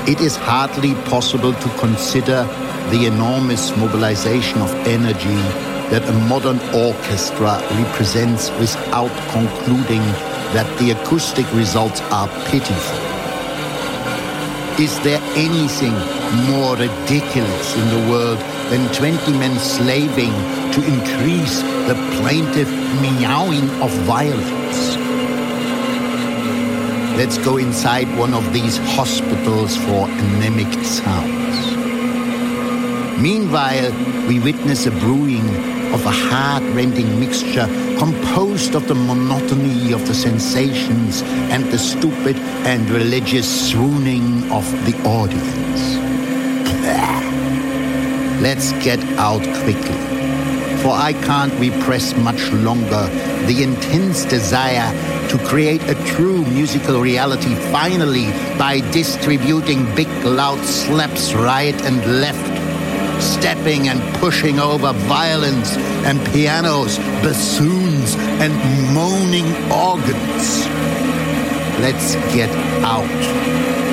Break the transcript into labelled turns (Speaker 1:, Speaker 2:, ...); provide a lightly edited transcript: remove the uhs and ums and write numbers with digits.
Speaker 1: it is hardly possible to consider the enormous mobilization of energy that a modern orchestra represents without concluding that the acoustic results are pitiful. Is there anything more ridiculous in the world than 20 men slaving to increase the plaintive meowing of violins? Let's go inside one of these hospitals for anemic sounds. Meanwhile, we witness a brewing of a heart-rending mixture composed of the monotony of the sensations and the stupid and religious swooning of the audience. Let's get out quickly, for I can't repress much longer the intense desire to create a true musical reality finally by distributing big loud slaps right and left, stepping and pushing over violins and pianos, bassoons and moaning organs. Let's get out.